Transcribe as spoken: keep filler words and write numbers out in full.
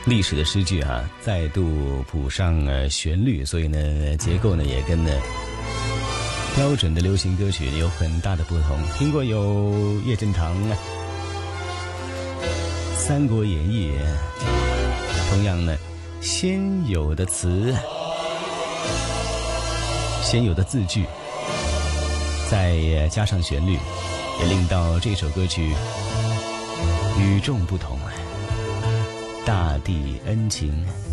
历史的诗句啊，再度谱上呃旋律，所以呢，结构呢也跟呢标准的流行歌曲有很大的不同。听过有叶振棠《三国演义》，同样呢，先有的词，先有的字句，再加上旋律，也令到这首歌曲与众不同。大地恩情。